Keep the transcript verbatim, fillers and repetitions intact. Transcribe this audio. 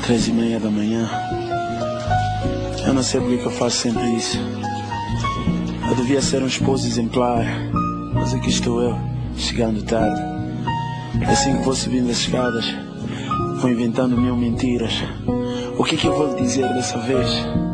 Três e meia da manhã. Eu não sei porque que eu faço sempre isso. Eu devia ser um esposo exemplar, mas aqui estou eu, chegando tarde. Assim que vou subindo as escadas, vou inventando mil mentiras. O que é que eu vou lhe dizer dessa vez?